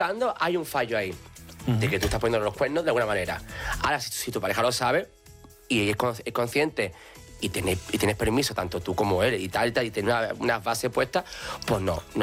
hay un fallo ahí, de que tú estás poniendo los cuernos de alguna manera. Ahora, si tu pareja lo sabe y es consciente y tienes permiso, tanto tú como él, y tal, y tienes unas bases puestas, pues no